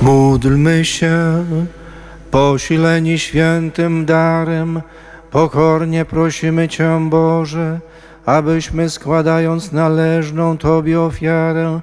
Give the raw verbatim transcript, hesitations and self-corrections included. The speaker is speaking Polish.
Módlmy się, posileni świętym darem, pokornie prosimy Cię, Boże, abyśmy składając należną Tobie ofiarę,